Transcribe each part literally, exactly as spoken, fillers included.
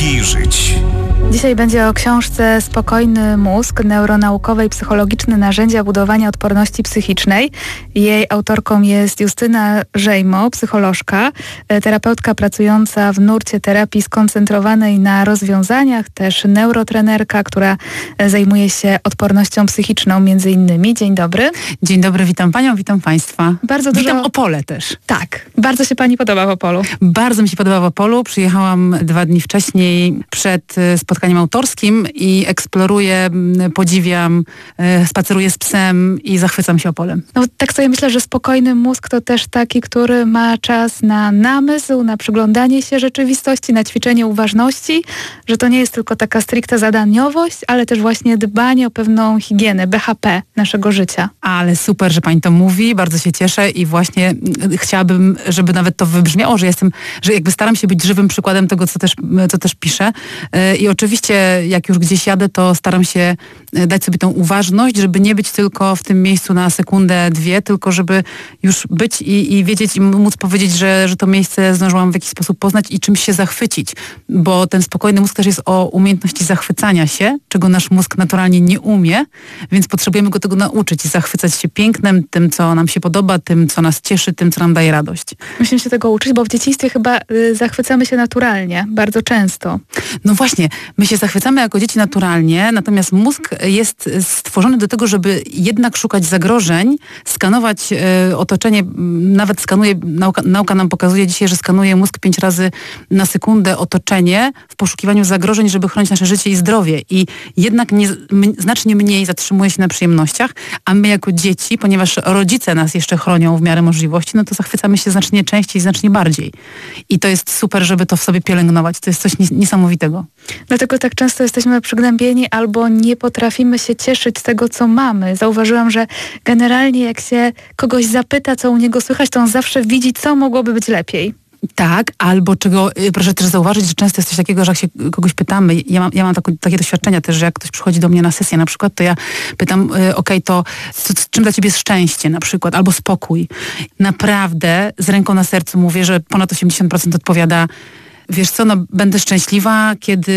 Lepiej żyć. Dzisiaj będzie o książce Spokojny mózg, neuronaukowe i psychologiczne narzędzia budowania odporności psychicznej. Jej autorką jest Justyna Żejmo, psycholożka, terapeutka pracująca w nurcie terapii skoncentrowanej na rozwiązaniach, też neurotrenerka, która zajmuje się odpornością psychiczną między innymi. Dzień dobry. Dzień dobry, witam panią, witam państwa. Bardzo dużo... Witam Opole też. Tak, bardzo się pani podoba w Opolu. Bardzo mi się podoba w Opolu. Przyjechałam dwa dni wcześniej przed spotkaniem autorskim i eksploruję, podziwiam, spaceruję z psem i zachwycam się Opolem. No, tak sobie myślę, że spokojny mózg to też taki, który ma czas na namysł, na przyglądanie się rzeczywistości, na ćwiczenie uważności, że to nie jest tylko taka stricte zadaniowość, ale też właśnie dbanie o pewną higienę, B H P naszego życia. Ale super, że pani to mówi, bardzo się cieszę i właśnie chciałabym, żeby nawet to wybrzmiało, że jestem, że jakby staram się być żywym przykładem tego, co też, co też piszę. I oczywiście jak już gdzieś jadę, to staram się dać sobie tą uważność, żeby nie być tylko w tym miejscu na sekundę, dwie, tylko żeby już być i, i wiedzieć i móc powiedzieć, że, że to miejsce zdążyłam w jakiś sposób poznać i czymś się zachwycić. Bo ten spokojny mózg też jest o umiejętności zachwycania się, czego nasz mózg naturalnie nie umie, więc potrzebujemy go tego nauczyć i zachwycać się pięknem, tym, co nam się podoba, tym, co nas cieszy, tym, co nam daje radość. Musimy się tego uczyć, bo w dzieciństwie chyba y, zachwycamy się naturalnie, bardzo często. No właśnie, my się zachwycamy jako dzieci naturalnie, natomiast mózg jest stworzony do tego, żeby jednak szukać zagrożeń, skanować e, otoczenie, nawet skanuje, nauka, nauka nam pokazuje dzisiaj, że skanuje mózg pięć razy na sekundę otoczenie w poszukiwaniu zagrożeń, żeby chronić nasze życie i zdrowie. I jednak nie, m, znacznie mniej zatrzymuje się na przyjemnościach, a my jako dzieci, ponieważ rodzice nas jeszcze chronią w miarę możliwości, no to zachwycamy się znacznie częściej, znacznie bardziej. I to jest super, żeby to w sobie pielęgnować. To jest coś niesamowitego. Dlatego tak często jesteśmy przygnębieni albo nie potrafimy się cieszyć z tego, co mamy. Zauważyłam, że generalnie jak się kogoś zapyta, co u niego słychać, to on zawsze widzi, co mogłoby być lepiej. Tak, albo czego, proszę też zauważyć, że często jest coś takiego, że jak się kogoś pytamy, ja mam, ja mam tako, takie doświadczenia też, że jak ktoś przychodzi do mnie na sesję na przykład, to ja pytam, okej, okay, to co, czym dla ciebie jest szczęście na przykład, albo spokój. Naprawdę z ręką na sercu mówię, że ponad osiemdziesiąt procent odpowiada: wiesz co, no będę szczęśliwa, kiedy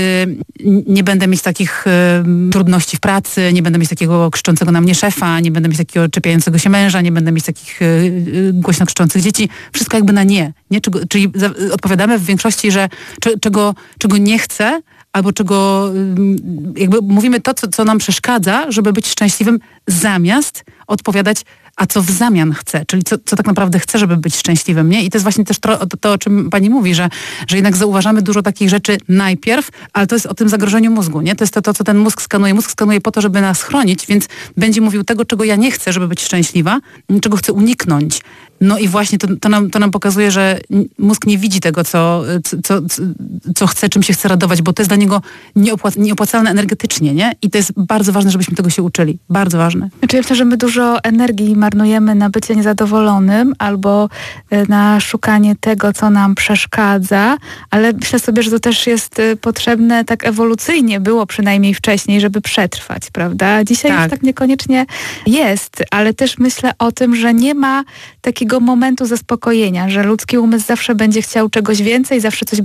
nie będę mieć takich y, trudności w pracy, nie będę mieć takiego krzyczącego na mnie szefa, nie będę mieć takiego czepiającego się męża, nie będę mieć takich y, y, głośno krzyczących dzieci. Wszystko jakby na nie. nie? Czego, czyli za, odpowiadamy w większości, że cze, czego, czego nie chcę, albo czego, y, jakby mówimy to, co, co nam przeszkadza, żeby być szczęśliwym, zamiast odpowiadać, a co w zamian chcę, czyli co, co tak naprawdę chcę, żeby być szczęśliwym, nie? I to jest właśnie też to, to, o czym pani mówi, że, że jednak zauważamy dużo takich rzeczy najpierw, ale to jest o tym zagrożeniu mózgu, nie? To jest to, to, co ten mózg skanuje. Mózg skanuje po to, żeby nas chronić, więc będzie mówił tego, czego ja nie chcę, żeby być szczęśliwa, czego chcę uniknąć. No i właśnie to, to, nam, to nam pokazuje, że mózg nie widzi tego, co, co, co, co chce, czym się chce radować, bo to jest dla niego nieopłac- nieopłacalne energetycznie, nie? I to jest bardzo ważne, żebyśmy tego się uczyli. Bardzo ważne. Znaczy ja myślę, że my dużo energii marnujemy na bycie niezadowolonym albo na szukanie tego, co nam przeszkadza, ale myślę sobie, że to też jest potrzebne, tak ewolucyjnie było przynajmniej wcześniej, żeby przetrwać, prawda? Dzisiaj tak. Już tak niekoniecznie jest, ale też myślę o tym, że nie ma takiego momentu zaspokojenia, że ludzki umysł zawsze będzie chciał czegoś więcej, zawsze coś